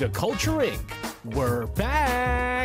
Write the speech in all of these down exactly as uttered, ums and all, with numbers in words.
The Culture Incorporated. We're back!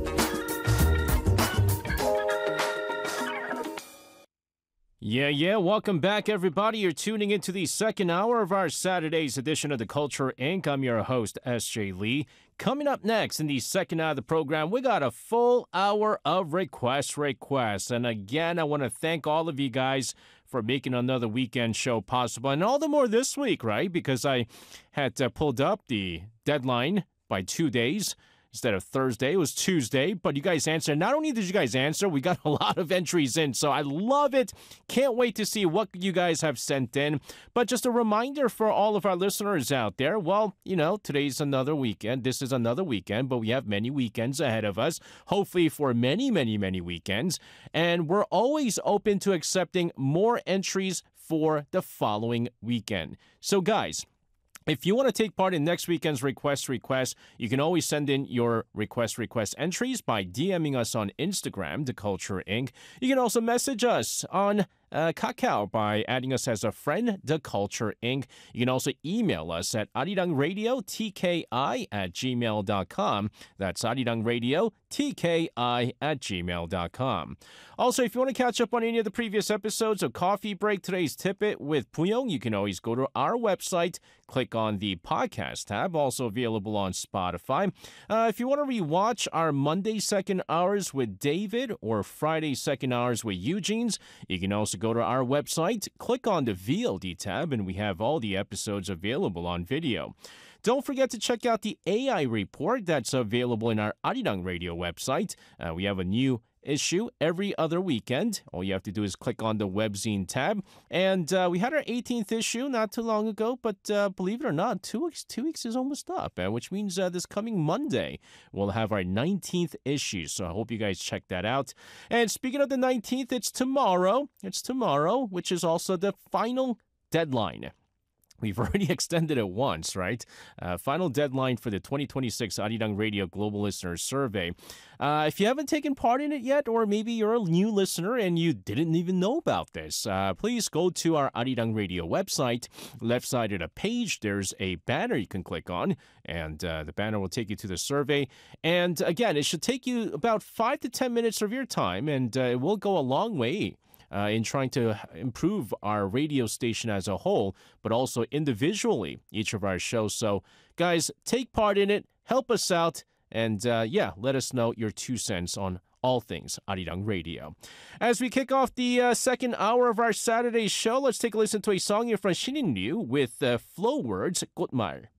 Yeah, yeah, welcome back, everybody. You're tuning into the second hour of our Saturday's edition of The Culture Incorporated. I'm your host, S J Lee. Coming up next in the second hour of the program, we got a full hour of request requests. And again, I want to thank all of you guys for making another weekend show possible. And all the more this week, right? Because I had uh, pulled up the deadline by two days. Instead of Thursday, it was Tuesday, but you guys answered. Not only did you guys answer, we got a lot of entries in, so I love it. Can't wait to see what you guys have sent in. But just a reminder for all of our listeners out there, well, you know, today's another weekend. This is another weekend, but we have many weekends ahead of us, hopefully for many, many, many weekends. And we're always open to accepting more entries for the following weekend. So, guys, if you want to take part in next weekend's Request Request, you can always send in your Request Request entries by DMing us on Instagram, The Culture Incorporated. You can also message us on uh, Kakao by adding us as a friend, The Culture Incorporated. You can also email us at arirangradiotki at gmail dot com. That's arirangradiotki at gmail dot com. Also, if you want to catch up on any of the previous episodes of Coffee Break, Today's Tip-It with Puyong, you can always go to our website, click on the podcast tab, also available on Spotify. Uh, if you want to rewatch our Monday second hours with David or Friday second hours with Eugene's, you can also go to our website, click on the V L D tab, and we have all the episodes available on video. Don't forget to check out the A I report that's available in our Arirang Radio website. Uh, we have a new issue every other weekend. All you have to do is click on the webzine tab. And uh, we had our eighteenth issue not too long ago, but uh, believe it or not, two weeks, two weeks is almost up, uh, which means uh, this coming Monday we'll have our nineteenth issue. So I hope you guys check that out. And speaking of the nineteenth, it's tomorrow. It's tomorrow, which is also the final deadline. We've already extended it once, right? Uh, final deadline for the twenty twenty-six Arirang Radio Global Listener Survey. Uh, if you haven't taken part in it yet, or maybe you're a new listener and you didn't even know about this, uh, please go to our Arirang Radio website. Left side of the page, there's a banner you can click on, and uh, the banner will take you to the survey. And again, it should take you about five to ten minutes of your time, and uh, it will go a long way Uh, in trying to improve our radio station as a whole, but also individually, each of our shows. So, guys, take part in it, help us out, and uh, yeah, let us know your two cents on all things Arirang Radio. As we kick off the uh, second hour of our Saturday show, let's take a listen to a song here from Shinin Ryu with uh, Flow Words, 꽃말.